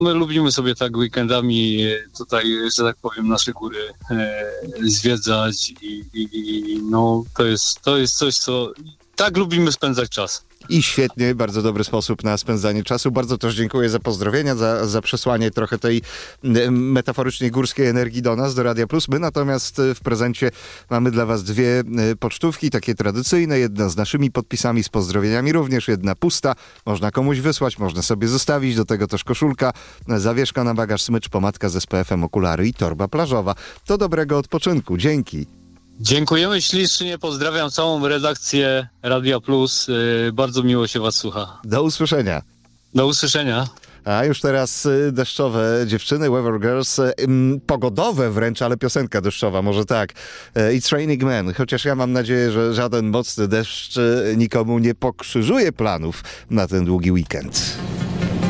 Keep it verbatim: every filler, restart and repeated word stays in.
My lubimy sobie tak weekendami tutaj, że tak powiem, nasze góry e, zwiedzać i, i, i no to jest, to jest coś, co tak lubimy spędzać czas. I świetnie, bardzo dobry sposób na spędzanie czasu. Bardzo też dziękuję za pozdrowienia, za, za przesłanie trochę tej metaforycznie górskiej energii do nas, do Radia Plus. My natomiast w prezencie mamy dla was dwie pocztówki, takie tradycyjne. Jedna z naszymi podpisami, z pozdrowieniami również, jedna pusta. Można komuś wysłać, można sobie zostawić. Do tego też koszulka, zawieszka na bagaż, smycz, pomadka z S P F em, okulary i torba plażowa. Do dobrego odpoczynku. Dzięki. Dziękujemy ślicznie, pozdrawiam całą redakcję Radia Plus. Yy, bardzo miło się was słucha. Do usłyszenia. Do usłyszenia. A już teraz deszczowe dziewczyny, Weather Girls, ym, pogodowe wręcz, ale piosenka deszczowa, może tak. It's Raining Men, chociaż ja mam nadzieję, że żaden mocny deszcz nikomu nie pokrzyżuje planów na ten długi weekend.